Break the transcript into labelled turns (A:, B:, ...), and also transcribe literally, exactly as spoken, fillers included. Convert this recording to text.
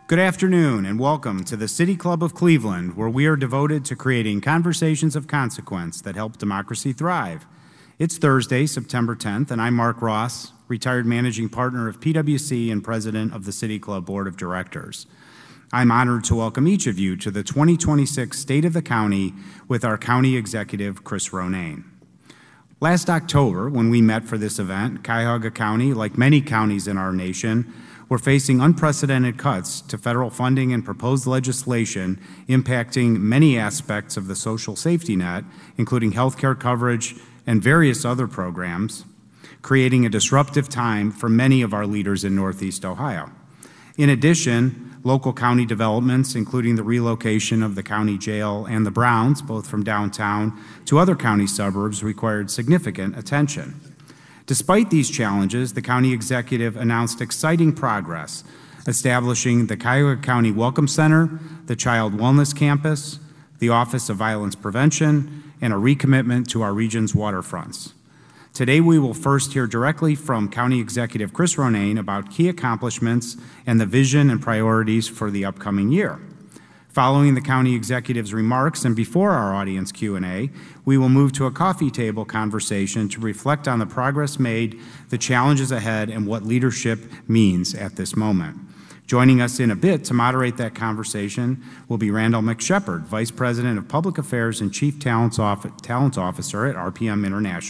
A: Good afternoon and welcome to the City Club of Cleveland, where we are devoted to creating conversations of consequence that help democracy thrive. It's Thursday, September tenth, and I'm Mark Ross, retired managing partner of P W C and president of the City Club Board of Directors. I'm honored to welcome each of you to the twenty twenty-six State of the County with our County Executive, Chris Ronayne. Last October, when we met for this event, Cuyahoga County, like many counties in our nation, were facing unprecedented cuts to federal funding and proposed legislation impacting many aspects of the social safety net, including health care coverage and various other programs, creating a disruptive time for many of our leaders in Northeast Ohio. In addition, local county developments, including the relocation of the county jail and the Browns, both from downtown to other county suburbs, required significant attention. Despite these challenges, the county executive announced exciting progress, establishing the Cuyahoga County Welcome Center, the Child Wellness Campus, the Office of Violence Prevention, and a recommitment to our region's waterfronts. Today, we will first hear directly from County Executive Chris Ronayne about key accomplishments and the vision and priorities for the upcoming year. Following the county executive's remarks and before our audience Q and A, we will move to a coffee table conversation to reflect on the progress made, the challenges ahead, and what leadership means at this moment. Joining us in a bit to moderate that conversation will be Randall McShepard, Vice President of Public Affairs and Chief Talent Officer at R P M International.